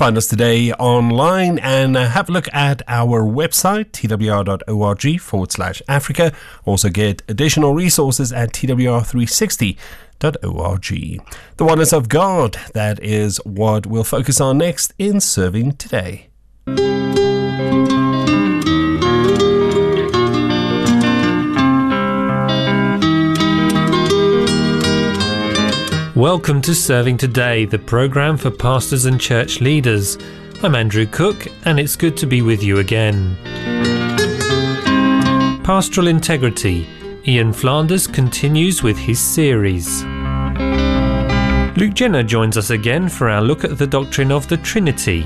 Find us today online and have a look at our website, twr.org/Africa. Also get additional resources at twr360.org. The oneness of God, that is what we'll focus on next in Serving Today. Welcome to Serving Today, the programme for pastors and church leaders. I'm Andrew Cook, and it's good to be with you again. Pastoral Integrity. Ian Flanders continues with his series. Luke Jenner joins us again for our look at the doctrine of the Trinity.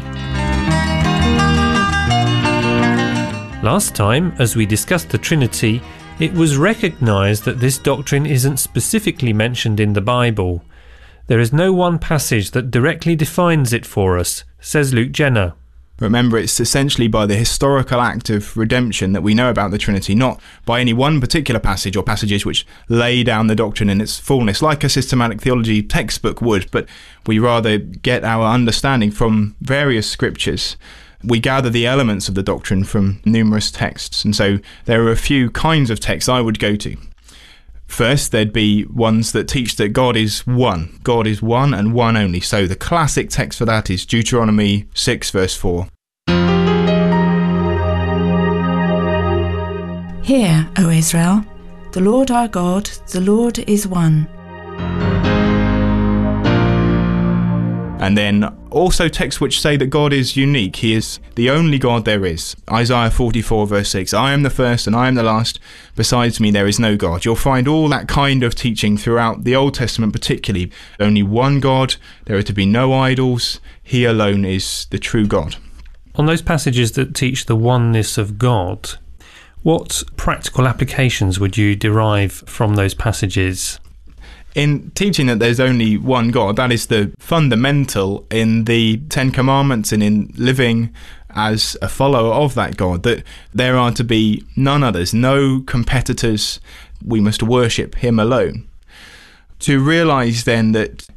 Last time, as we discussed the Trinity, it was recognised that this doctrine isn't specifically mentioned in the Bible. There is no one passage that directly defines it for us, says Luke Jenner. Remember, it's essentially by the historical act of redemption that we know about the Trinity, not by any one particular passage or passages which lay down the doctrine in its fullness, like a systematic theology textbook would, but we rather get our understanding from various scriptures. We gather the elements of the doctrine from numerous texts, and so there are a few kinds of texts I would go to. First, there'd be ones that teach that God is one. God is one and one only. So the classic text for that is Deuteronomy 6 verse 4. Hear, O Israel, the Lord our God, the Lord is one. And then also texts which say that God is unique. He is the only God there is. Isaiah 44 verse 6, I am the first and I am the last. Besides me there is no God. You'll find all that kind of teaching throughout the Old Testament particularly. Only one God, there are to be no idols. He alone is the true God. On those passages that teach the oneness of God, what practical applications would you derive from those passages? In teaching that there's only one God, that is the fundamental in the Ten Commandments and in living as a follower of that God, that there are to be none others, no competitors. We must worship him alone. To realise then that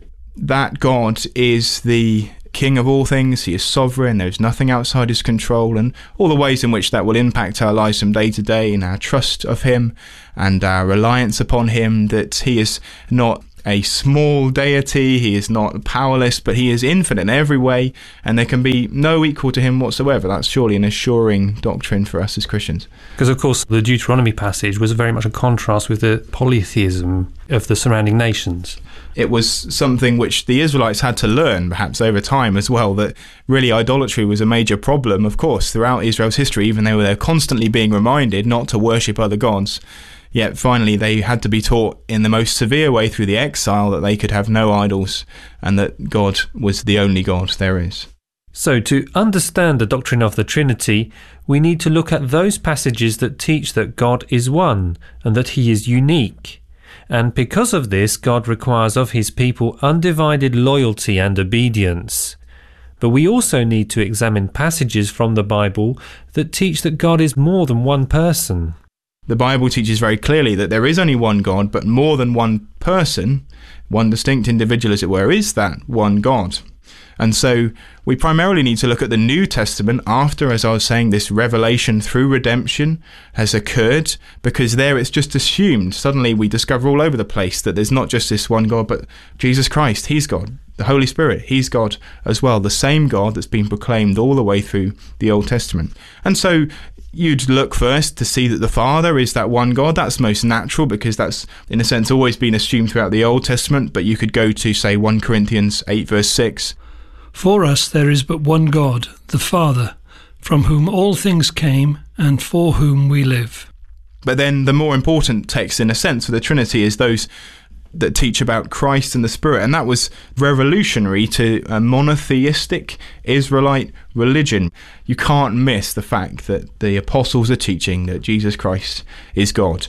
God is the King of all things, he is sovereign, there is nothing outside his control, and all the ways in which that will impact our lives from day to day in our trust of him and our reliance upon him, that he is not a small deity, he is not powerless, but he is infinite in every way, and there can be no equal to him whatsoever. That's surely an assuring doctrine for us as Christians. Because of course the Deuteronomy passage was very much a contrast with the polytheism of the surrounding nations. It was something which the Israelites had to learn, perhaps over time as well, that really idolatry was a major problem, of course, throughout Israel's history, even though they're constantly being reminded not to worship other gods. Yet finally they had to be taught in the most severe way through the exile that they could have no idols and that God was the only God there is. So to understand the doctrine of the Trinity, we need to look at those passages that teach that God is one and that he is unique. And because of this, God requires of his people undivided loyalty and obedience. But we also need to examine passages from the Bible that teach that God is more than one person. The Bible teaches very clearly that there is only one God, but more than one person, one distinct individual as it were, is that one God. And so we primarily need to look at the New Testament after, as I was saying, this revelation through redemption has occurred, because there it's just assumed. Suddenly we discover all over the place that there's not just this one God, but Jesus Christ, he's God. The Holy Spirit, he's God as well. The same God that's been proclaimed all the way through the Old Testament. And so you'd look first to see that the Father is that one God. That's most natural because that's, in a sense, always been assumed throughout the Old Testament. But you could go to, say, 1 Corinthians 8 verse 6. For us there is but one God, the Father, from whom all things came and for whom we live. But then the more important text, in a sense, for the Trinity is those that teach about Christ and the Spirit, and that was revolutionary to a monotheistic Israelite religion. You can't miss the fact that the apostles are teaching that Jesus Christ is God.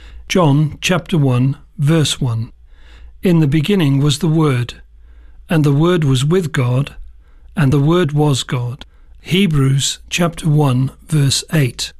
John chapter 1 verse 1. In the beginning was the Word, and the Word was with God, and the Word was God. Hebrews chapter 1 verse 8.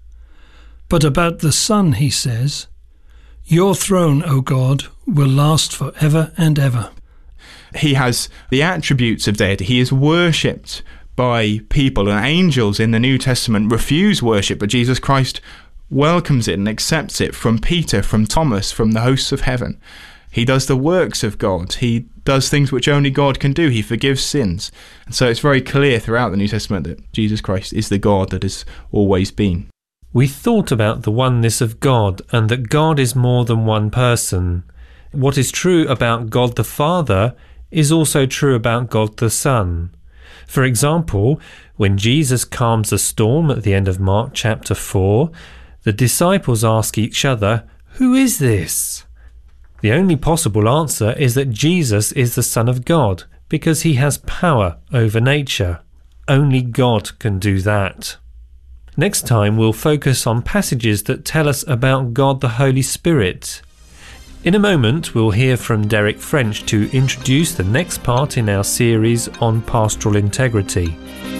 But about the Son he says, Your throne, O God, will last forever and ever. He has the attributes of deity. He is worshipped by people, and angels in the New Testament refuse worship, but Jesus Christ welcomes it and accepts it from Peter, from Thomas, from the hosts of heaven. He does the works of God. He does things which only God can do. He forgives sins. And so it's very clear throughout the New Testament that Jesus Christ is the God that has always been. We thought about the oneness of God and that God is more than one person. What is true about God the Father is also true about God the Son. For example, when Jesus calms a storm at the end of Mark chapter 4, the disciples ask each other, "Who is this?" The only possible answer is that Jesus is the Son of God, because he has power over nature. Only God can do that. Next time we'll focus on passages that tell us about God the Holy Spirit. In a moment we'll hear from Derek French to introduce the next part in our series on pastoral integrity.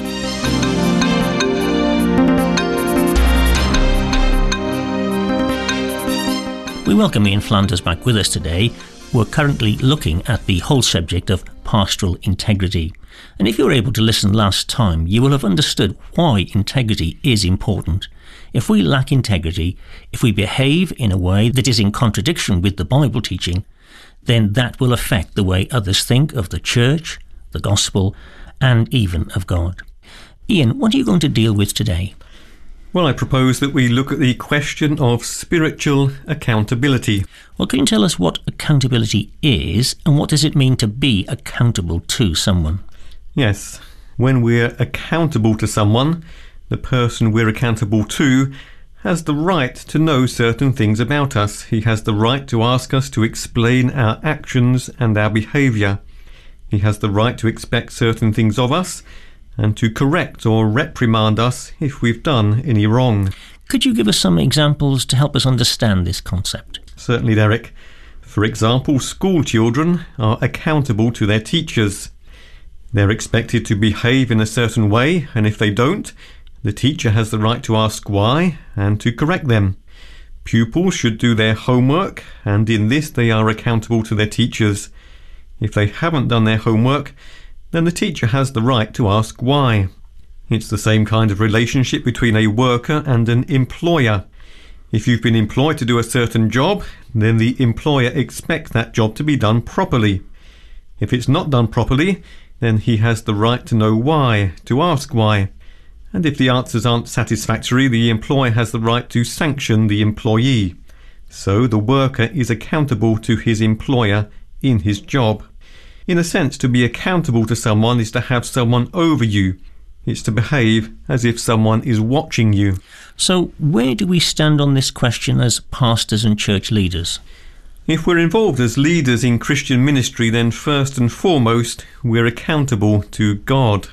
We welcome Ian Flanders back with us today. We're currently looking at the whole subject of pastoral integrity. And if you were able to listen last time, you will have understood why integrity is important. If we lack integrity, if we behave in a way that is in contradiction with the Bible teaching, then that will affect the way others think of the church, the gospel, and even of God. Ian, what are you going to deal with today? Well, I propose that we look at the question of spiritual accountability. Well, can you tell us what accountability is and what does it mean to be accountable to someone? Yes, when we're accountable to someone, the person we're accountable to has the right to know certain things about us. He has the right to ask us to explain our actions and our behaviour. He has the right to expect certain things of us and to correct or reprimand us if we've done any wrong. Could you give us some examples to help us understand this concept? Certainly, Derek. For example, school children are accountable to their teachers. They're expected to behave in a certain way, and if they don't, the teacher has the right to ask why and to correct them. Pupils should do their homework, and in this they are accountable to their teachers. If they haven't done their homework, then the teacher has the right to ask why. It's the same kind of relationship between a worker and an employer. If you've been employed to do a certain job, then the employer expects that job to be done properly. If it's not done properly, then he has the right to know why, to ask why. And if the answers aren't satisfactory, the employer has the right to sanction the employee. So the worker is accountable to his employer in his job. In a sense, to be accountable to someone is to have someone over you. It's to behave as if someone is watching you. So where do we stand on this question as pastors and church leaders? If we're involved as leaders in Christian ministry, then first and foremost, we're accountable to God.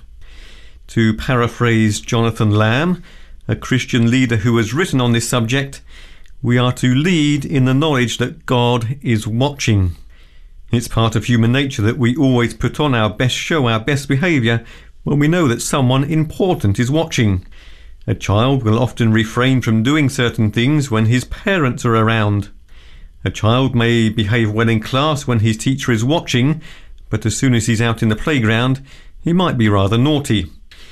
To paraphrase Jonathan Lamb, a Christian leader who has written on this subject, we are to lead in the knowledge that God is watching. It's part of human nature that we always put on our best show, our best behaviour, when we know that someone important is watching. A child will often refrain from doing certain things when his parents are around. A child may behave well in class when his teacher is watching, but as soon as he's out in the playground, he might be rather naughty.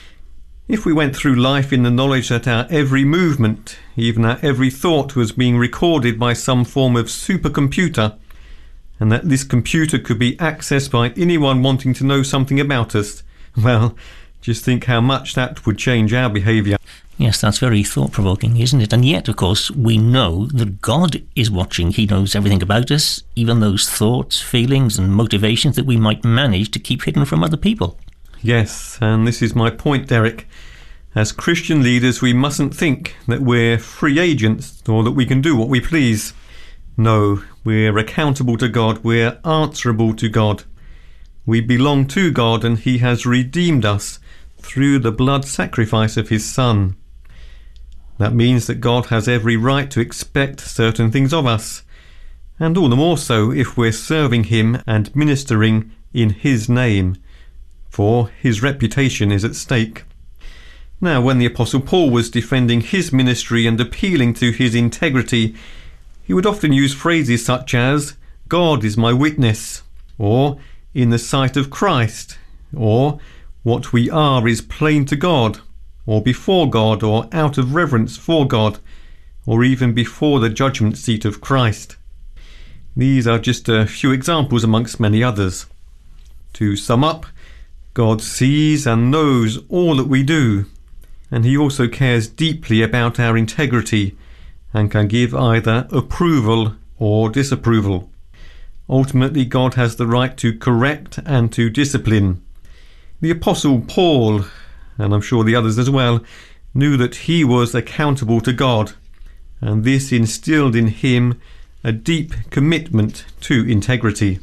If we went through life in the knowledge that our every movement, even our every thought, was being recorded by some form of supercomputer, and that this computer could be accessed by anyone wanting to know something about us, well, just think how much that would change our behaviour. Yes, that's very thought-provoking, isn't it? And yet, of course, we know that God is watching. He knows everything about us, even those thoughts, feelings and motivations that we might manage to keep hidden from other people. Yes, and this is my point, Derek. As Christian leaders, we mustn't think that we're free agents or that we can do what we please. No, we're accountable to God. We're answerable to God. We belong to God, and He has redeemed us through the blood sacrifice of His Son. That means that God has every right to expect certain things of us, and all the more so if we're serving Him and ministering in His name, for His reputation is at stake. Now, when the Apostle Paul was defending his ministry and appealing to his integrity, he would often use phrases such as, "God is my witness," or in the sight of Christ, or what we are is plain to God, or before God, or out of reverence for God, or even before the judgment seat of Christ. These are just a few examples amongst many others. To sum up, God sees and knows all that we do, and he also cares deeply about our integrity and can give either approval or disapproval. Ultimately, God has the right to correct and to discipline. The Apostle Paul, and I'm sure the others as well, knew that he was accountable to God, and this instilled in him a deep commitment to integrity.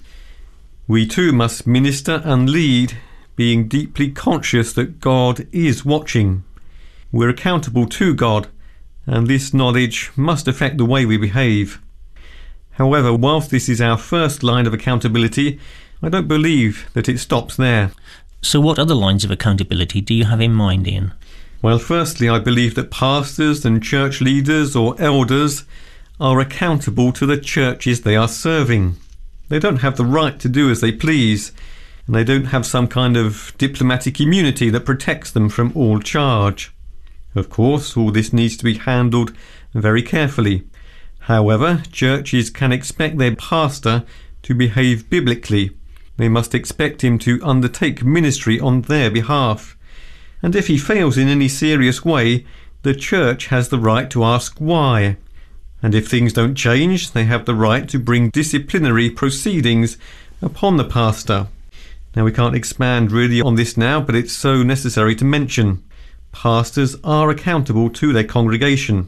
We too must minister and lead, being deeply conscious that God is watching. We're accountable to God, and this knowledge must affect the way we behave. However, whilst this is our first line of accountability, I don't believe that it stops there. So what other lines of accountability do you have in mind, Ian? Well, firstly, I believe that pastors and church leaders or elders are accountable to the churches they are serving. They don't have the right to do as they please, and they don't have some kind of diplomatic immunity that protects them from all charge. Of course, all this needs to be handled very carefully. However, churches can expect their pastor to behave biblically. They must expect him to undertake ministry on their behalf. And if he fails in any serious way, the church has the right to ask why. And if things don't change, they have the right to bring disciplinary proceedings upon the pastor. Now, we can't expand really on this now, but it's so necessary to mention. Pastors are accountable to their congregation.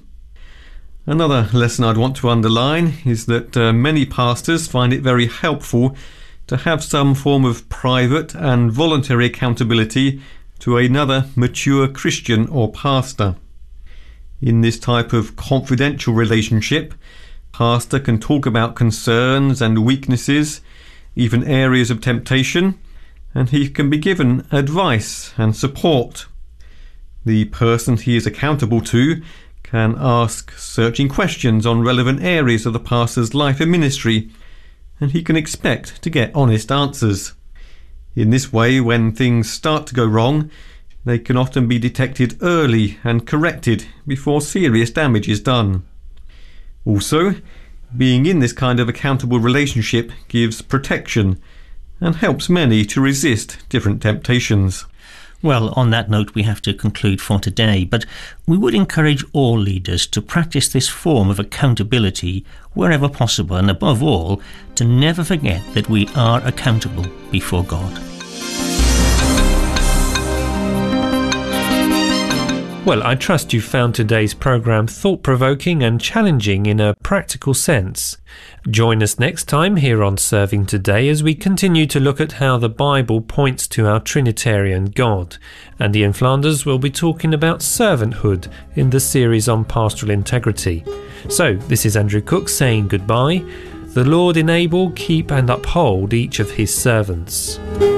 Another lesson I'd want to underline is that many pastors find it very helpful to have some form of private and voluntary accountability to another mature Christian or pastor. In this type of confidential relationship, pastor can talk about concerns and weaknesses, even areas of temptation, and he can be given advice and support. The person he is accountable to can ask searching questions on relevant areas of the pastor's life and ministry, and he can expect to get honest answers. In this way, when things start to go wrong, they can often be detected early and corrected before serious damage is done. Also, being in this kind of accountable relationship gives protection and helps many to resist different temptations. Well, on that note, we have to conclude for today, but we would encourage all leaders to practice this form of accountability wherever possible, and above all, to never forget that we are accountable before God. Well, I trust you found today's programme thought-provoking and challenging in a practical sense. Join us next time here on Serving Today as we continue to look at how the Bible points to our Trinitarian God. And Ian Flanders will be talking about servanthood in the series on pastoral integrity. So, this is Andrew Cook saying goodbye. The Lord enable, keep and uphold each of his servants.